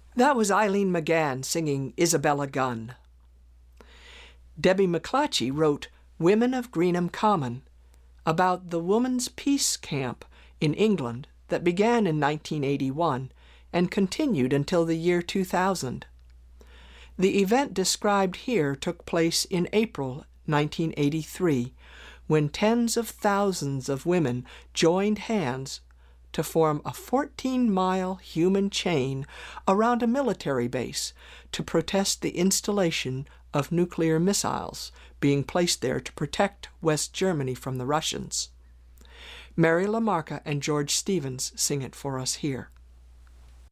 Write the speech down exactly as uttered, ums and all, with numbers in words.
That was Eileen McGann singing Isabella Gunn. Debbie McClatchy wrote Women of Greenham Common about the Woman's Peace Camp in England that began in nineteen eighty-one and continued until the year two thousand. The event described here took place in April nineteen eighty-three, when tens of thousands of women joined hands to form a fourteen-mile human chain around a military base to protest the installation of nuclear missiles being placed there to protect West Germany from the Russians. Mary LaMarca and George Stevens sing it for us here.